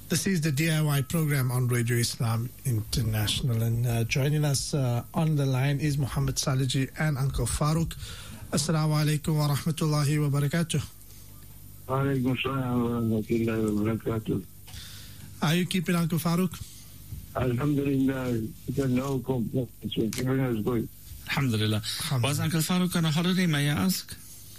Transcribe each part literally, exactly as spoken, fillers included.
This is the D I Y program on Radio Islam International, and uh, joining us uh, on the line is Muhammad Saliji and Uncle Farouk. Assalamu alaikum wa rahmatullahi wa barakatuh. Wa alaikum assalam wa rahmatullahi wa barakatuh. Are you keeping, Uncle Farouk? Alhamdulillah, there's no complaints. Everything is good. Alhamdulillah. Was Uncle Farouk on a holiday, may I ask?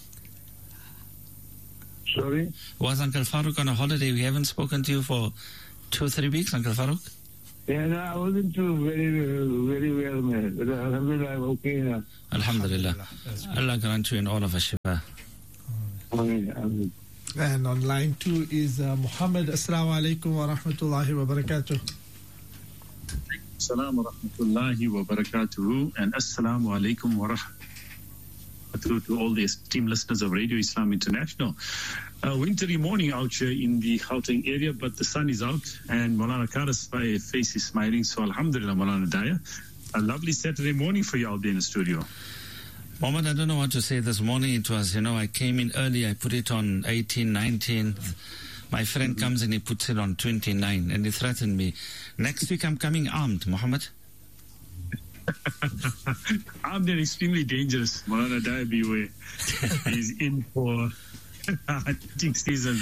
Sorry? Was Uncle Farouk on a holiday? We haven't spoken to you for two or three weeks, Uncle Farouk. Yeah, no, I wasn't too very, very well, man. But Alhamdulillah, I'm okay now. Alhamdulillah. Allah grant you in all of us shifa. Amen. And on line two is uh, Muhammad. Assalamu alaikum wa rahmatullahi wa barakatuh. Assalamu wa rahmatullahi wa barakatuhu, and assalamu alaikum wa rahmatullahi to all the esteemed listeners of Radio Islam International. Uh, wintry morning out here in the Gauteng area, but the sun is out and Maulana Kara's face is smiling, so alhamdulillah, Maulana Daya. A lovely Saturday morning for you out there in the studio. Mohammed, I don't know what to say this morning. It was, you know, I came in early, I put it on eighteen, nineteen. My friend mm-hmm. comes and he puts it on twenty-nine, and he threatened me. Next week I'm coming armed, Mohammed. Armed and extremely dangerous. Maulana Daya, beware. He's in for hunting seasons.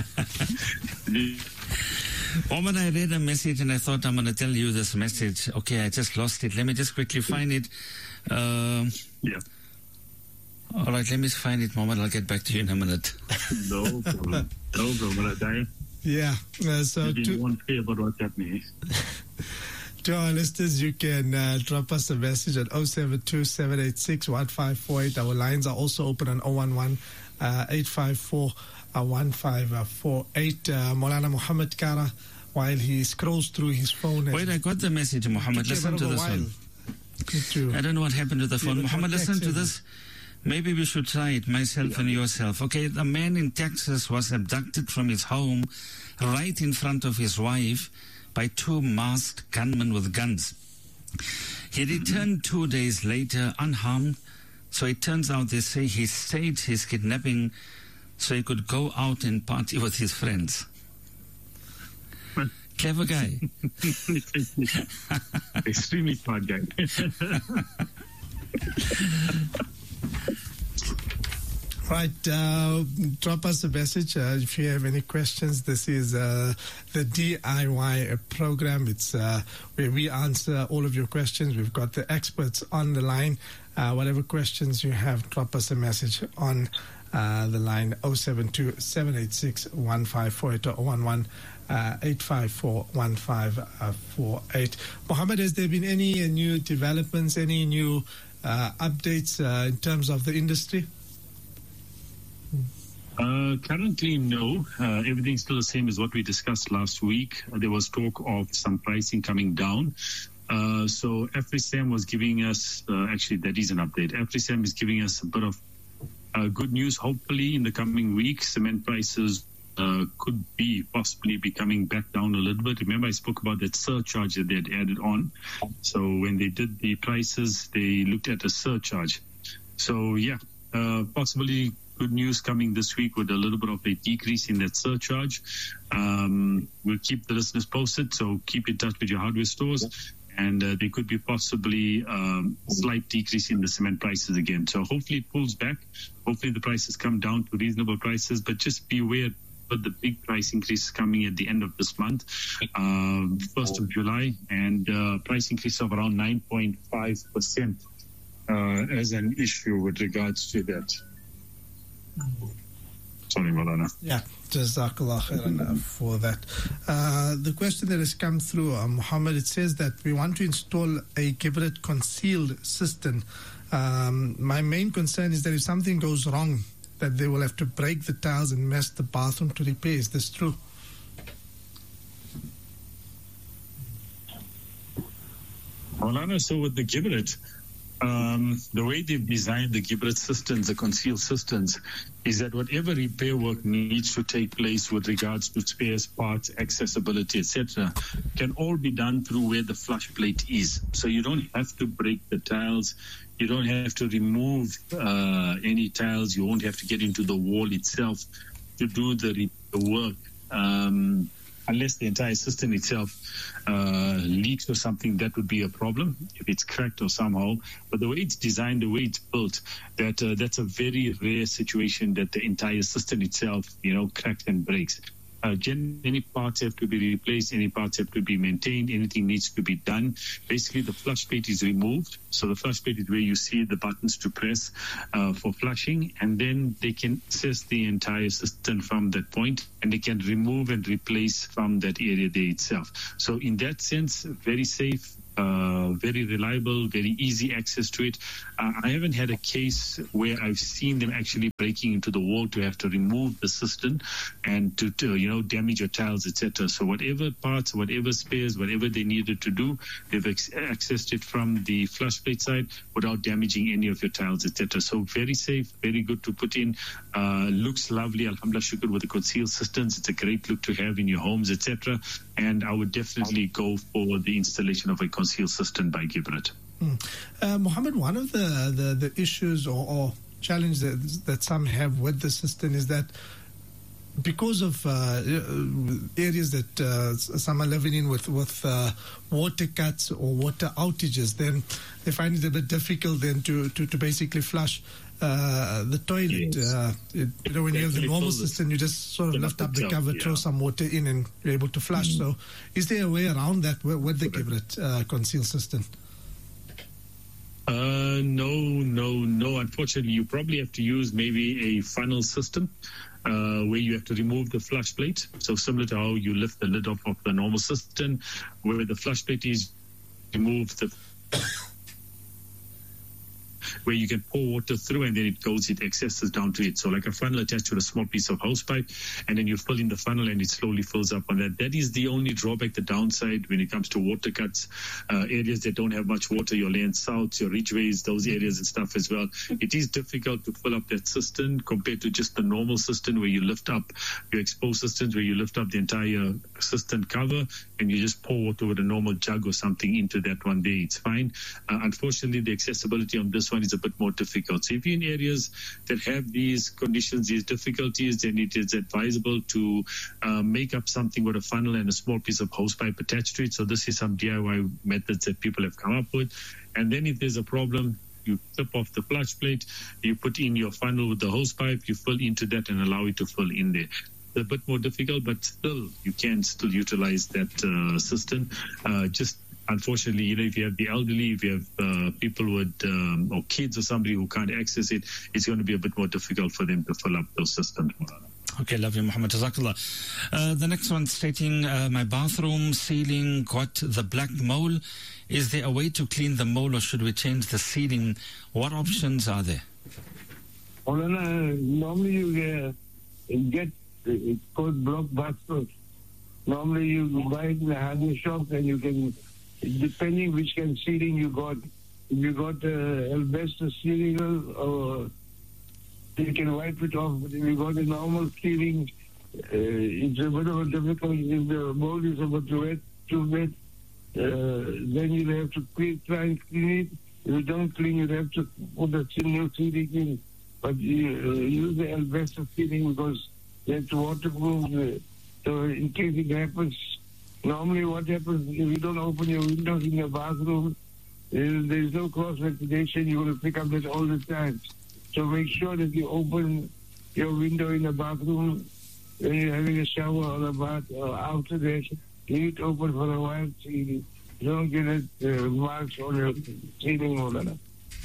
Mohammed, I read a message and I thought I'm going to tell you this message. Okay, I just lost it. Let me just quickly find it. Uh, yeah. All right, let me find it, Mohammed. I'll get back to you in a minute. No problem. No problem, Daya. Yeah. Uh, so you to, won't care about what's happening. To our listeners, you can uh, drop us a message at oh seven two, seven eight six, one five four eight. Our lines are also open on oh one one, eight five four, one five four eight. Uh, Maulana Muhammad Kara, while he scrolls through his phone. Wait, I got the message, Muhammad. Listen to this one. I don't know what happened to the phone. Yeah, Muhammad, listen to this. Maybe we should try it, myself and yourself. Okay, the man in Texas was abducted from his home right in front of his wife by two masked gunmen with guns. He returned two days later unharmed, so it turns out they say he staged his kidnapping so he could go out and party with his friends. Clever guy. Extremely smart guy. Right, uh, drop us a message uh, if you have any questions. This is uh, the D I Y program. It's uh, where we answer all of your questions. We've got the experts on the line. Uh, whatever questions you have, drop us a message on uh, the line oh seven two, seven eight six, one five four eight or oh one one, eight five four, one five four eight. Mohammed, has there been any uh, new developments, any new uh, updates uh, in terms of the industry? Uh, currently, no. Uh, everything's still the same as what we discussed last week. Uh, there was talk of some pricing coming down. Uh, so AfriSam was giving us, uh, actually that is an update. AfriSam is giving us a bit of uh, good news. Hopefully in the coming weeks, cement prices uh, could be possibly be coming back down a little bit. Remember I spoke about that surcharge that they had added on. So when they did the prices, they looked at a surcharge. So yeah, uh, possibly good news coming this week with a little bit of a decrease in that surcharge. Um, we'll keep the listeners posted, so keep in touch with your hardware stores. And uh, there could be possibly um, a slight decrease in the cement prices again. So hopefully it pulls back. Hopefully the prices come down to reasonable prices, but just be aware of the big price increase coming at the end of this month, uh, first of July, and uh, price increase of around nine point five percent uh, as an issue with regards to that. Sorry, Maulana. Yeah, Jazakallah khairan for that. Uh, the question that has come through, uh, Muhammad, it says that we want to install a Kibrit concealed cistern. Um, my main concern is that if something goes wrong, that they will have to break the tiles and mess the bathroom to repair. Is this true? Maulana, so with the Kibrit, Um, the way they've designed the Kibrit cisterns, the concealed cisterns, is that whatever repair work needs to take place with regards to spares, parts, accessibility, et cetera, can all be done through where the flush plate is. So you don't have to break the tiles. You don't have to remove uh, any tiles. You won't have to get into the wall itself to do the, the work. Um, unless the entire system itself uh, leaks or something, that would be a problem if it's cracked or somehow. But the way it's designed, the way it's built, that uh, that's a very rare situation that the entire system itself, you know, cracks and breaks. Uh, gen- any parts have to be replaced, any parts have to be maintained, anything needs to be done. Basically, the flush plate is removed. So the flush plate is where you see the buttons to press uh, for flushing, and then they can access the entire system from that point, and they can remove and replace from that area there itself. So in that sense, very safe, uh, very reliable, very easy access to it. Uh, I haven't had a case where I've seen them actually breaking into the wall to have to remove the system and to, to you know, damage your tiles, et cetera. So whatever parts, whatever spares, whatever they needed to do, they've ex- accessed it from the flush plate side without damaging any of your tiles, et cetera. So very safe, very good to put in. Uh, looks lovely, alhamdulillah, shukr, with the concealed systems. It's a great look to have in your homes, et cetera. And I would definitely go for the installation of a concealed system by Gibrit. Mm. Uh, Mohammed, one of the, the, the issues or, or challenge that, that some have with the system is that because of uh, areas that uh, some are living in with, with uh, water cuts or water outages, then they find it a bit difficult then to, to, to basically flush uh, the toilet. Yes. Uh, it, you know, when you have the normal system, you just sort of lift up the cover, yeah. throw some water in, and you're able to flush. Mm-hmm. So is there a way around that with, with the Gibrit uh, concealed system? Uh, no, no, no. Unfortunately, you probably have to use maybe a funnel system uh, where you have to remove the flush plate. So similar to how you lift the lid off of the normal system, where the flush plate is, remove the where you can pour water through, and then it goes, it accesses down to it. So like a funnel attached to a small piece of hose pipe, and then you fill in the funnel and it slowly fills up on that. That is the only drawback, the downside when it comes to water cuts, uh, areas that don't have much water, your land south, your ridgeways, those areas and stuff as well. It is difficult to fill up that cistern compared to just the normal cistern where you lift up your exposed cisterns, where you lift up the entire cistern cover and you just pour water with a normal jug or something into that one day. It's fine. Uh, unfortunately, the accessibility on this one is a bit more difficult. So if you're in areas that have these conditions, these difficulties, then it is advisable to uh, make up something with a funnel and a small piece of hose pipe attached to it. So this is some D I Y methods that people have come up with. And then if there's a problem, you clip off the flush plate, you put in your funnel with the hose pipe, you fill into that and allow it to fill in there. A bit more difficult, but still, you can still utilize that uh, system. Uh, just unfortunately, you know, if you have the elderly, if you have uh, people with um, or kids or somebody who can't access it, it's going to be a bit more difficult for them to fill up those systems. Okay, love you, Muhammad. Jazakallah. Uh, the next one stating, uh, my bathroom ceiling got the black mole. Is there a way to clean the mole, or should we change the ceiling? What options are there? Well, uh, normally you uh, get, it's called Blockbuster. Normally you buy it in the hardware shop, and you can, depending which kind of ceiling you got, if you got uh, asbestos ceiling, or you can wipe it off. But if you got a normal ceiling, uh, it's a bit of a difficulty. If the mold is a bit wet, too wet, uh, then you have to clean, try and clean it. If you don't clean, you have to put a new ceiling in. But you uh, use the asbestos ceiling because that's waterproof. Uh, so in case it happens, normally what happens, if you don't open your windows in your bathroom, there's no cross ventilation, you're going to pick up that all the time. So make sure that you open your window in the bathroom when you're having a shower or a bath, or after that, leave it open for a while so you don't get it, uh, marks on your ceiling or whatever.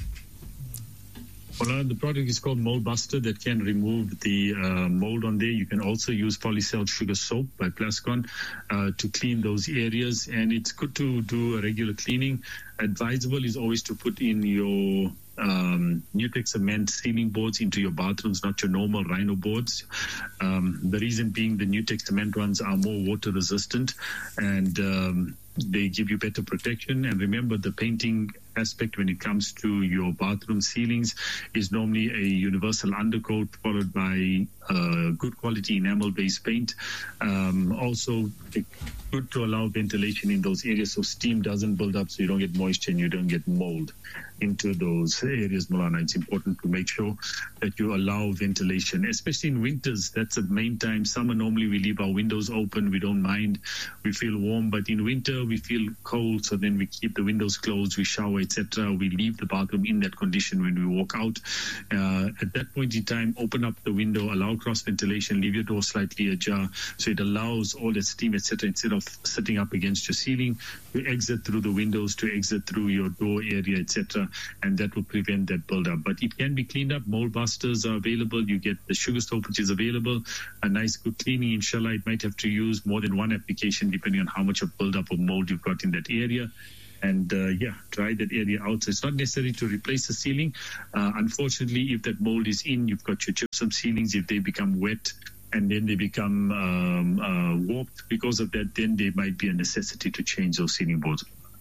Well, uh, the product is called Mold Buster that can remove the uh, mold on there. You can also use Polycell Sugar Soap by Plascon uh, to clean those areas. And it's good to do a regular cleaning. Advisable is always to put in your um, Nutex cement ceiling boards into your bathrooms, not your normal Rhino boards. Um, the reason being the Nutex cement ones are more water resistant, and um, they give you better protection. And remember, the painting aspect when it comes to your bathroom ceilings is normally a universal undercoat followed by uh, good quality enamel-based paint. Um, also, it's good to allow ventilation in those areas so steam doesn't build up, so you don't get moisture and you don't get mold into those areas, Maulana. It's important to make sure that you allow ventilation, especially in winters. That's the main time. Summer, normally we leave our windows open. We don't mind. We feel warm. But in winter, we feel cold. So then we keep the windows closed. We shower, et cetera. We leave the bathroom in that condition when we walk out. Uh, at that point in time, open up the window, allow cross ventilation, leave your door slightly ajar. So it allows all that steam, et cetera, instead of sitting up against your ceiling, to exit through the windows, to exit through your door area, et cetera. And that will prevent that buildup. But it can be cleaned up. Mold busters are available. You get the sugar stove, which is available. A nice good cleaning. Inshallah, it might have to use more than one application depending on how much of buildup of mold you've got in that area. And uh, yeah, dry that area out. So it's not necessary to replace the ceiling. Uh, unfortunately, if that mold is in, you've got your gypsum ceilings. If they become wet and then they become um, uh, warped because of that, then there might be a necessity to change those ceiling boards.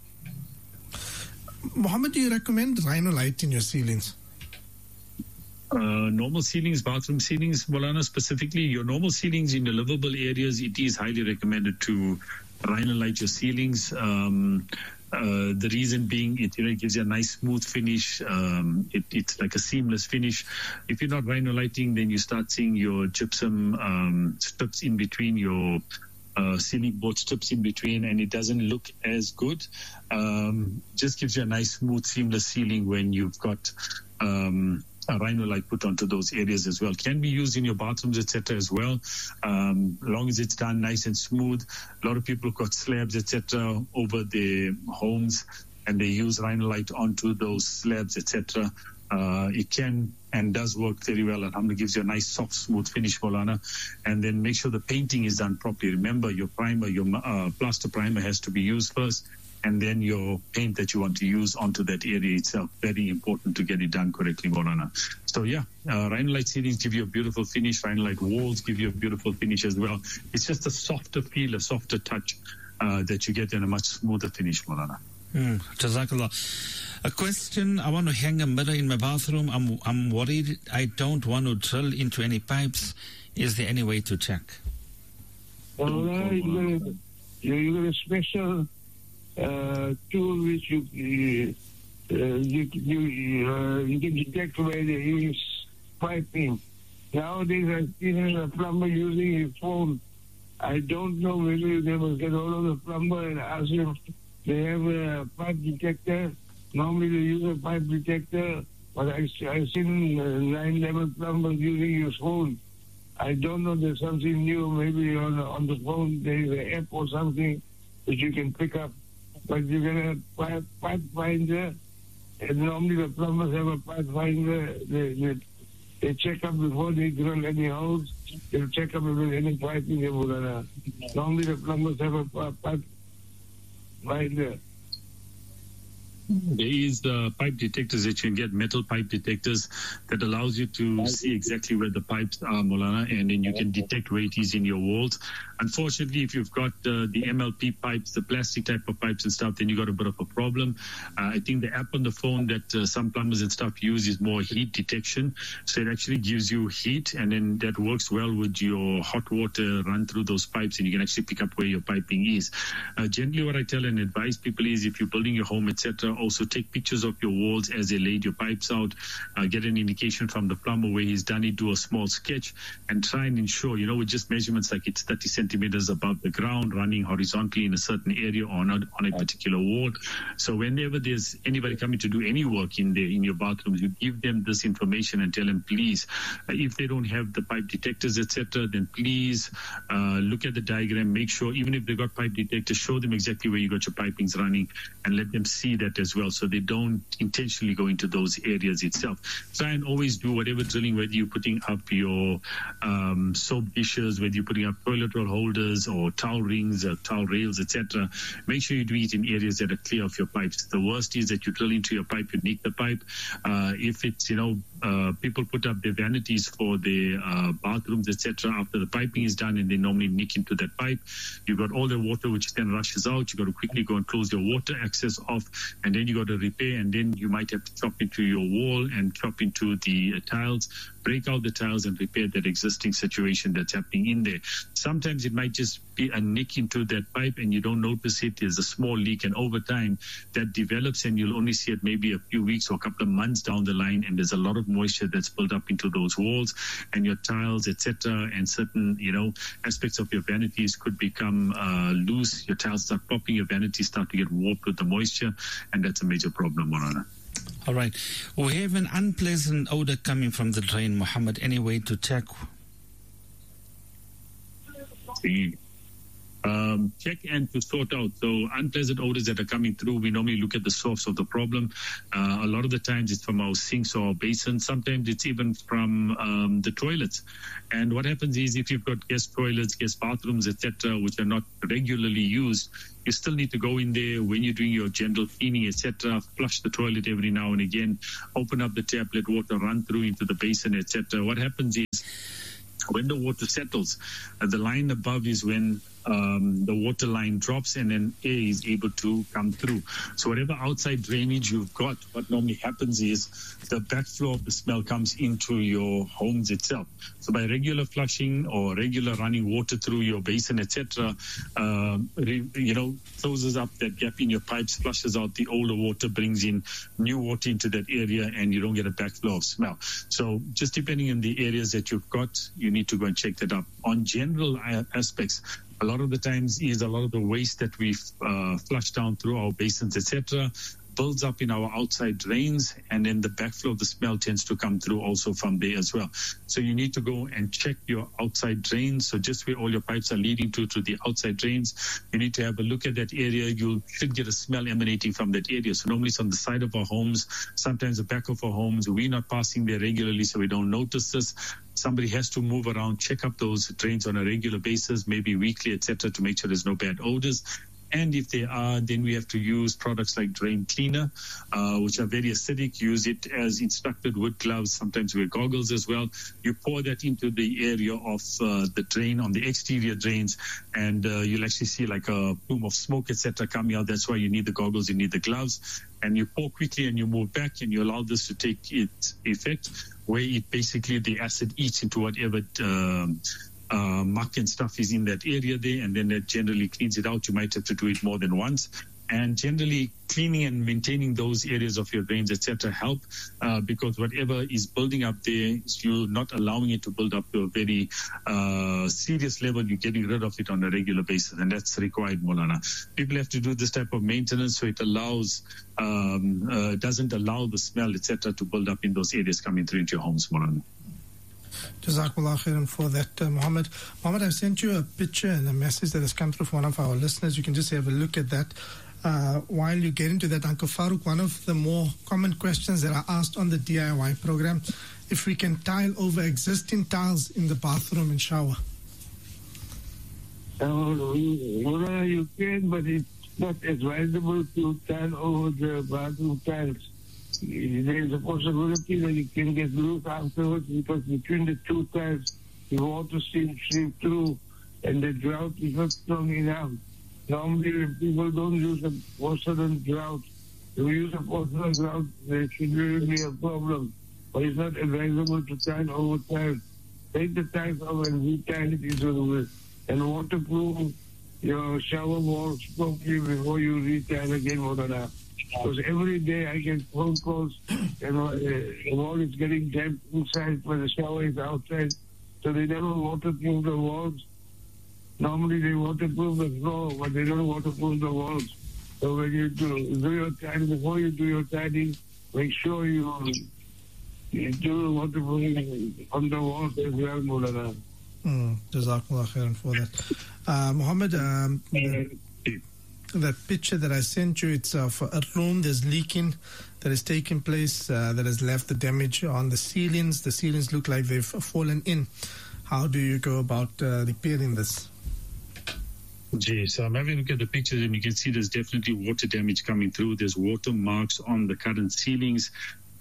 Mohammed, do you recommend rhinolite in your ceilings? Uh, normal ceilings, bathroom ceilings, Maulana, specifically, your normal ceilings in the livable areas, it is highly recommended to rhinolite your ceilings. Um, uh, the reason being, it, you know, it gives you a nice smooth finish. Um, it, it's like a seamless finish. If you're not rhinolighting, then you start seeing your gypsum um, strips in between your Uh, ceiling board strips in between, and it doesn't look as good. Um, just gives you a nice smooth seamless ceiling when you've got um, a rhinolite put onto those areas as well. Can be used in your bathrooms, et cetera, as well. Um, as long as it's done nice and smooth. A lot of people have got slabs, et cetera, over their homes, and they use rhinolite onto those slabs, et cetera. Uh, it can and does work very well. Alhamdulillah, gives you a nice, soft, smooth finish, Maulana. And then make sure the painting is done properly. Remember, your primer, your uh, plaster primer has to be used first, and then your paint that you want to use onto that area itself. Very important to get it done correctly, Maulana. So yeah, uh, rhinolite ceilings give you a beautiful finish. Rhinolite walls give you a beautiful finish as well. It's just a softer feel, a softer touch uh, that you get in a much smoother finish, Maulana. Mm, Jazakallah. A question, I want to hang a mirror in my bathroom. I'm I'm worried I don't want to drill into any pipes. Is there any way to check? All right, you got a, you got a special uh, tool which you uh, you you, uh, you can detect where there is piping. Nowadays, I've seen a plumber using his phone. I don't know whether they will get hold of the plumber and ask him. They have a pipe detector. Normally they use a pipe detector, but I, I've seen uh, nine level plumbers using his phone. I don't know, there's something new. Maybe on, on the phone there's an app or something that you can pick up. But you can have pipe, pipe finder, and normally the plumbers have a pipe finder. They, they, they check up before they drill any holes. They'll check up if there's any piping. Normally the plumbers have a pipe finder. There is the pipe detectors that you can get, metal pipe detectors that allows you to see exactly where the pipes are, Maulana, and then you can detect where it is in your walls. Unfortunately, if you've got uh, the M L P pipes, the plastic type of pipes and stuff, then you got a bit of a problem. Uh, I think the app on the phone that uh, some plumbers and stuff use is more heat detection. So it actually gives you heat, and then that works well with your hot water run through those pipes, and you can actually pick up where your piping is. Uh, generally, what I tell and advise people is if you're building your home, et cetera, also take pictures of your walls as they laid your pipes out, uh, get an indication from the plumber where he's done it, do a small sketch, and try and ensure, you know, with just measurements like it's thirty centimeters above the ground, running horizontally in a certain area or not on a particular wall. So whenever there's anybody coming to do any work in there, in your bathrooms, you give them this information and tell them, please, uh, if they don't have the pipe detectors, et cetera, then please uh, look at the diagram, make sure, even if they've got pipe detectors, show them exactly where you got your pipings running and let them see that as well, so they don't intentionally go into those areas itself. Try and always do whatever drilling, whether you're putting up your um, soap dishes, whether you're putting up toilet roll holders or towel rings or towel rails, et cetera. Make sure you do it in areas that are clear of your pipes. The worst is that you drill into your pipe, you nick the pipe. Uh, if it's, you know, uh, people put up their vanities for their uh, bathrooms, et cetera. After the piping is done, and they normally nick into that pipe. You've got all the water which then rushes out. You've got to quickly go and close your water access off, and then you got to repair, and then you might have to chop into your wall and chop into the uh, tiles, break out the tiles and repair that existing situation that's happening in there. Sometimes it might just be a nick into that pipe and you don't notice it. There's a small leak, and over time that develops, and you'll only see it maybe a few weeks or a couple of months down the line, and there's a lot of moisture that's built up into those walls and your tiles, et cetera, and certain, you know, aspects of your vanities could become uh, loose. Your tiles start popping, your vanities start to get warped with the moisture, and that's a major problem, Morana. All right. We have an unpleasant odor coming from the drain, Muhammad. Any way to check? See. Um, check and to sort out. So unpleasant odors that are coming through, we normally look at the source of the problem. Uh, a lot of the times it's from our sinks or our basins. Sometimes it's even from um, the toilets. And what happens is if you've got guest toilets, guest bathrooms, et cetera, which are not regularly used, you still need to go in there when you're doing your general cleaning, et cetera, flush the toilet every now and again, open up the tap, let water run through into the basin, et cetera. What happens is when the water settles, uh, the line above is when um, the water line drops, and then air is able to come through. So whatever outside drainage you've got, what normally happens is the backflow of the smell comes into your homes itself. So by regular flushing or regular running water through your basin, et cetera, uh, you know, closes up that gap in your pipes, flushes out the older water, brings in new water into that area, and you don't get a backflow of smell. So just depending on the areas that you've got, you need to go and check that up. On general aspects, a lot of the times is a lot of the waste that we've uh, flushed down through our basins, et cetera, builds up in our outside drains, and then the backflow of the smell tends to come through also from there as well. So you need to go and check your outside drains. So just where all your pipes are leading to, to the outside drains, you need to have a look at that area. You should get a smell emanating from that area. So normally it's on the side of our homes, sometimes the back of our homes. We're not passing there regularly, so we don't notice this. Somebody has to move around, check up those drains on a regular basis, maybe weekly, et cetera, to make sure there's no bad odors. And if there are, then we have to use products like drain cleaner, uh, which are very acidic. Use it as instructed with gloves. Sometimes wear goggles as well. You pour that into the area of uh, the drain, on the exterior drains, and uh, you'll actually see like a plume of smoke, et cetera, coming out. That's why you need the goggles, you need the gloves. And you pour quickly and you move back, and you allow this to take its effect, where it basically, the acid eats into whatever um, uh, muck and stuff is in that area there, and then that generally cleans it out. You might have to do it more than once. And generally, cleaning and maintaining those areas of your drains, et cetera, help uh, because whatever is building up there, you're not allowing it to build up to a very uh, serious level. You're getting rid of it on a regular basis, and that's required, Molana. People have to do this type of maintenance so it allows, um, uh, doesn't allow the smell, et cetera, to build up in those areas coming through into your homes, Molana. Jazakallah khairan for that, uh, Mohammed. Mohammed, I've sent you a picture and a message that has come through from one of our listeners. You can just have a look at that. Uh, while you get into that, Uncle Farouk, one of the more common questions that are asked on the D I Y program, if we can tile over existing tiles in the bathroom and shower. Uh, well, you can, but it's not advisable to tile over the bathroom tiles. There is a possibility that you can get loose afterwards, because between the two tiles, the water seeps through and the drought is not strong enough. Normally, people don't use a porcelain grout. If you use a porcelain grout, there should really be a problem. But it's not advisable to tile over tiles. Take the tiles off and retile it into and waterproof your shower walls properly before you retile again. Whatever. Because every day I get phone calls, you know, uh, the wall is getting damp inside, but the shower is outside. So they never waterproof the walls. Normally they waterproof the floor, but they don't waterproof the walls. So when you do, do your tiling, before you do your tiling, make sure you, you do waterproofing on the walls as well, Mulana. Mm, Jazakallah khairan for that. Uh, Mohammed, um, the, that picture that I sent you, it's of a room there's leaking that has taken place, uh, that has left the damage on the ceilings. The ceilings look like they've fallen in. How do you go about uh, repairing this? Yes, so I'm having a look at the pictures, and you can see there's definitely water damage coming through. There's water marks on the current ceilings.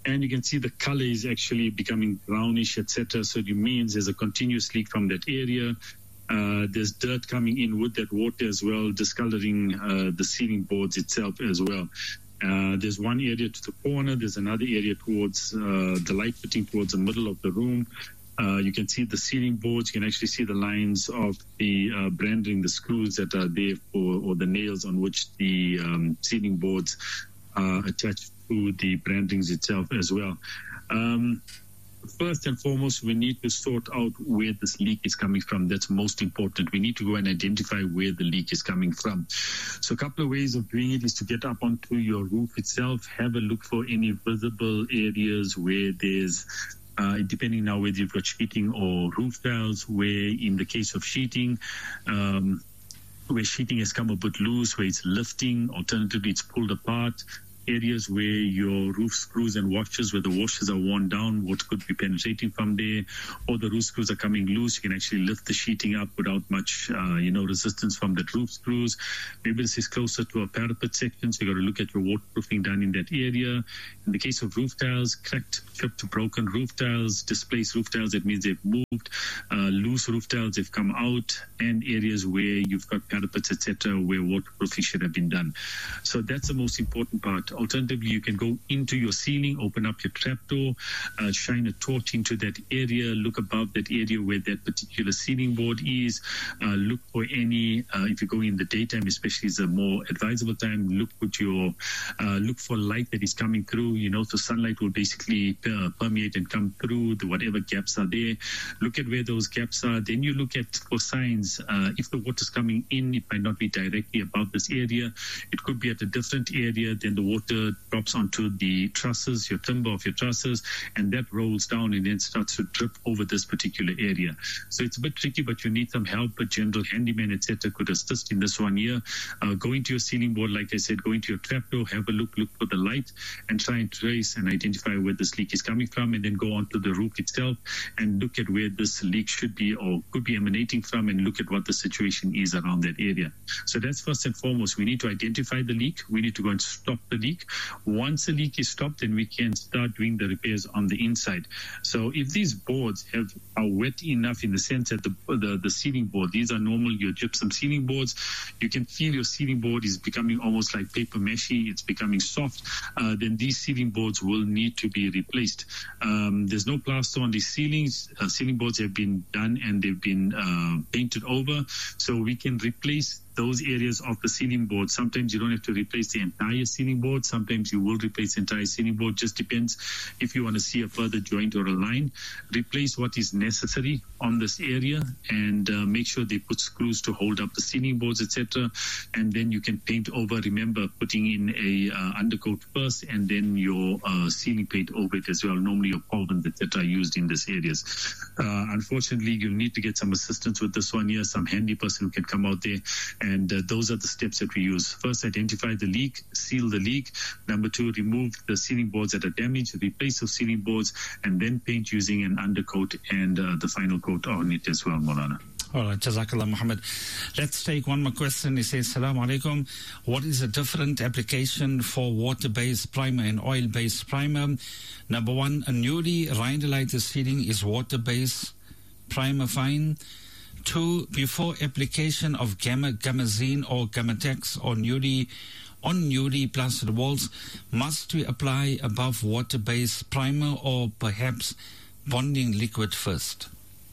And you can see the color is actually becoming brownish, et cetera. So it means there's a continuous leak from that area. Uh, there's dirt coming in with that water as well, discoloring uh, the ceiling boards itself as well. Uh, there's one area to the corner. There's another area towards uh, the light fitting towards the middle of the room. Uh, you can see the ceiling boards. You can actually see the lines of the uh, branding, the screws that are there for, or the nails on which the um, ceiling boards are attached to the brandings itself as well. Um, First and foremost, we need to sort out where this leak is coming from. That's most important. We need to go and identify where the leak is coming from. So a couple of ways of doing it is to get up onto your roof itself, have a look for any visible areas where there's Uh, depending now whether you've got sheeting or roof tiles, where in the case of sheeting, um, where sheeting has come a bit loose, where it's lifting, alternatively it's pulled apart, areas where your roof screws and washers, where the washers are worn down, what could be penetrating from there, or the roof screws are coming loose, you can actually lift the sheeting up without much, uh, you know, resistance from the roof screws. Maybe this is closer to a parapet section, so you got to look at your waterproofing done in that area. In the case of roof tiles, cracked, chipped, broken roof tiles, displaced roof tiles, that means they've moved, uh, loose roof tiles, they've come out, and areas where you've got parapets, et cetera, where waterproofing should have been done. So that's the most important part. Alternatively, you can go into your ceiling, open up your trapdoor, uh, shine a torch into that area, look above that area where that particular ceiling board is, uh, look for any, uh, if you go in the daytime, especially is a more advisable time, look with your, uh, look for light that is coming through, you know, so sunlight will basically uh, permeate and come through the whatever gaps are there. Look at where those gaps are. Then you look at for signs. Uh, if the water's coming in, it might not be directly above this area. It could be at a different area. Then the water drops onto the trusses, your timber of your trusses, and that rolls down and then starts to drip over this particular area. So it's a bit tricky, but you need some help. A general handyman, et cetera, could assist in this one here. Uh, go into your ceiling board, like I said, go into your trapdoor, have a look, look for the light, and try and trace and identify where this leak is coming from, and then go onto the roof itself and look at where this leak should be or could be emanating from, and look at what the situation is around that area. So that's first and foremost. We need to identify the leak. We need to go and stop the leak. Once the leak is stopped, then we can start doing the repairs on the inside. So if these boards have are wet enough, in the sense that the, the the ceiling board, these are normal your gypsum ceiling boards, you can feel your ceiling board is becoming almost like paper mache, it's becoming soft, uh, then these ceiling boards will need to be replaced. Um, there's no plaster on these ceilings. Uh, ceiling boards have been done and they've been uh, painted over, so we can replace those areas of the ceiling board. Sometimes you don't have to replace the entire ceiling board. Sometimes you will replace the entire ceiling board. Just depends if you want to see a further joint or a line. Replace what is necessary on this area and uh, make sure they put screws to hold up the ceiling boards, et cetera. And then you can paint over. Remember, putting in a uh, undercoat first and then your uh, ceiling paint over it as well. Normally your solvents, et cetera, are used in these areas. Uh, unfortunately, you'll need to get some assistance with this one here, some handy person who can come out there. And uh, those are the steps that we use. First, identify the leak, seal the leak. Number two, remove the ceiling boards that are damaged, replace those ceiling boards, and then paint using an undercoat and uh, the final coat on it as well, Maulana. All right, Jazakallah Muhammad. Let's take one more question. He says, Assalamu alaikum. What is a different application for water-based primer and oil-based primer? Number one, a newly rhinolighted ceiling is water-based primer fine. Two, before application of gamma, Gamazine or Gammatex or newly, on newly plastered walls, must we apply above water-based primer or perhaps bonding liquid first?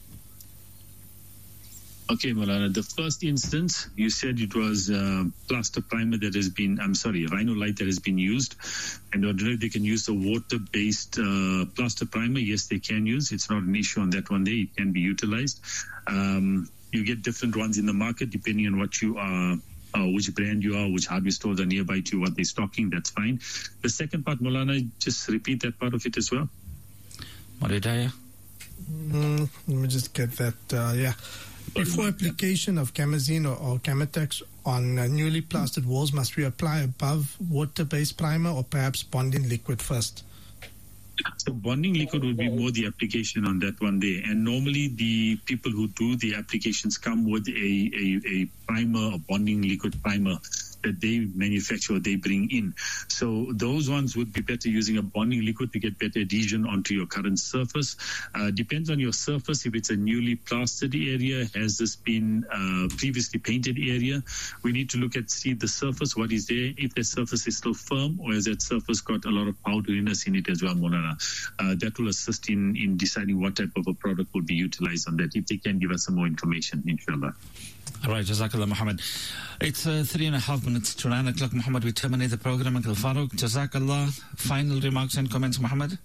Okay, Maulana, the first instance, you said it was uh, plaster primer that has been, I'm sorry, rhinolite that has been used. And I don't know if they can use the water-based uh, plaster primer. Yes, they can use. It's not an issue on that one day. It can be utilized. Um, you get different ones in the market depending on what you are, uh, which brand you are, which hardware stores are nearby to you, what they're stocking. That's fine. The second part, Maulana, just repeat that part of it as well. Maridaya? Mm, let me just get that, uh, yeah. Before application of Gamazine or, or Gammatex on uh, newly plastered walls, must we apply above water-based primer or perhaps bonding liquid first? So bonding liquid would be more the application on that one day. And normally the people who do the applications come with a, a, a primer, a bonding liquid primer that they manufacture or they bring in. So those ones would be better using a bonding liquid to get better adhesion onto your current surface. Uh, depends on your surface. If it's a newly plastered area, has this been uh, previously painted area, we need to look at, see the surface, what is there, if the surface is still firm or has that surface got a lot of powderiness in it as well, Molana. Uh, that will assist in, in deciding what type of a product will be utilized on that, if they can give us some more information, inshallah. All right, Jazakallah, Muhammad. It's uh, three and a half minutes to nine o'clock, Muhammad. We terminate the program. Uncle Farouk, Jazakallah. Final remarks and comments, Muhammad?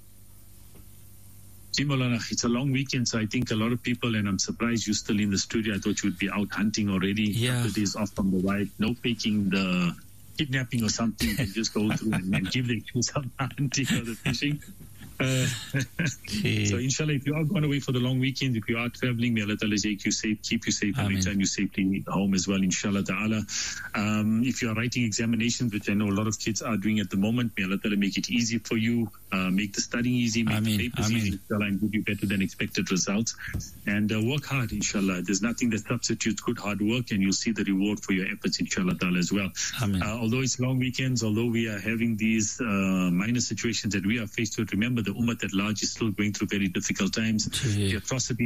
It's a long weekend, so I think a lot of people, and I'm surprised you're still in the studio. I thought you would be out hunting already. Yeah. Couple days off from the wife. No taking the kidnapping or something. And just go through and, and give the excuse of hunting or the fishing. Uh, okay. So inshallah, if you are going away for the long weekend, if you are traveling, may Allah Ta'ala take you safe, keep you safe, and return you safely home as well, inshallah Ta'ala. Um, if you are writing examinations, which I know a lot of kids are doing at the moment, may Allah Ta'ala make it easy for you, uh, make the studying easy, make Ameen. the papers Ameen. easy, inshallah, and give you better than expected results. And uh, work hard, inshallah. There's nothing that substitutes good hard work, and you'll see the reward for your efforts, inshallah Ta'ala, as well. Ameen. Uh, although it's long weekends, although we are having these uh, minor situations that we are faced with, remember the ummah at large is still going through very difficult times. Gee. The atrocity